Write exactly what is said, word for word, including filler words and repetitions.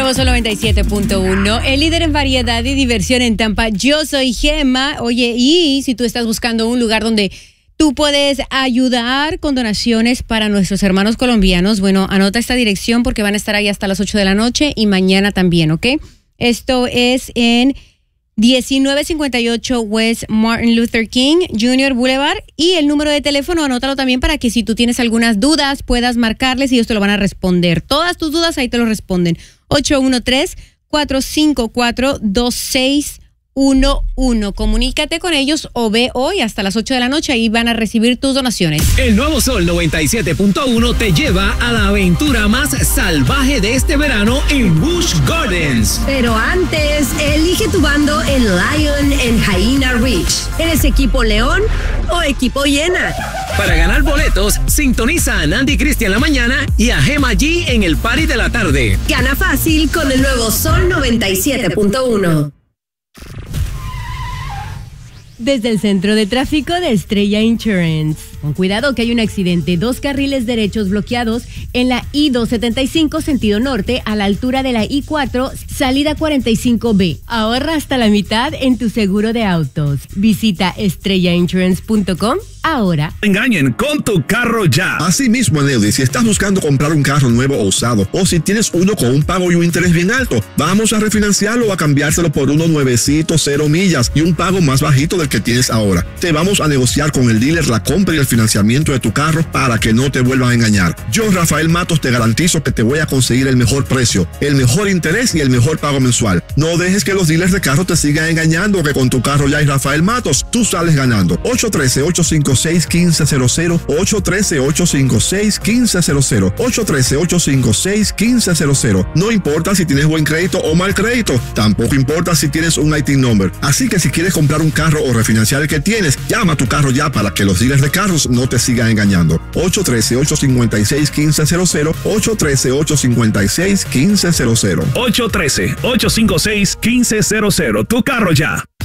Nuevo Sol noventa y siete punto uno, el líder en variedad y diversión en Tampa. Yo soy Gemma. Oye, y si tú estás buscando un lugar donde tú puedes ayudar con donaciones para nuestros hermanos colombianos, bueno, anota esta dirección porque van a estar ahí hasta las ocho de la noche y mañana también, ¿ok? Esto es en diecinueve cincuenta y ocho West Martin Luther King junior Boulevard, y el número de teléfono, anótalo también para que si tú tienes algunas dudas puedas marcarles y ellos te lo van a responder. Todas tus dudas ahí te lo responden. ocho uno tres, cuatro cinco cuatro, dos seis uno uno. Comunícate con ellos o ve hoy hasta las ocho de la noche, ahí van a recibir tus donaciones. El Nuevo Sol noventa y siete punto uno te lleva a la aventura más salvaje de este verano en Busch Gardens. Pero antes, elige tu bando en Lion en Hyena Ridge. ¿Eres equipo León o equipo Hiena? Para ganar boletos, sintoniza a Nandy Cristian la mañana y a Gemma G en el party de la tarde. Gana fácil con el Nuevo Sol noventa y siete punto uno. Desde el centro de tráfico de Estrella Insurance. Con cuidado que hay un accidente, dos carriles derechos bloqueados en la I doscientos setenta y cinco sentido norte a la altura de la I cuatro salida cuarenta y cinco B. Ahorra hasta la mitad en tu seguro de autos. Visita estrella insurance punto com ahora. Engañen con tu carro ya. Así mismo, Nelly, si estás buscando comprar un carro nuevo o usado, o si tienes uno con un pago y un interés bien alto, vamos a refinanciarlo o a cambiárselo por uno nuevecito, cero millas y un pago más bajito del que tienes ahora. Te vamos a negociar con el dealer la compra y el financiamiento de tu carro para que no te vuelvan a engañar. Yo, Rafael Matos, te garantizo que te voy a conseguir el mejor precio, el mejor interés y el mejor pago mensual. No dejes que los dealers de carro te sigan engañando, que con tu carro ya hay Rafael Matos, tú sales ganando. ocho uno tres, ocho cinco seis, uno cinco cero cero, ocho uno tres, ocho cinco seis, uno cinco cero cero, ocho uno tres, ocho cinco seis, uno cinco cero cero. No importa si tienes buen crédito o mal crédito, tampoco importa si tienes un I T number. Así que si quieres comprar un carro o refinanciar el que tienes, llama a tu carro ya para que los dealers de carros no te sigan engañando. ocho uno tres, ocho cinco seis, uno cinco cero cero, ocho uno tres, ocho cinco seis, uno cinco cero cero. ocho uno tres, ocho cinco seis, uno cinco cero cero. Tu carro ya.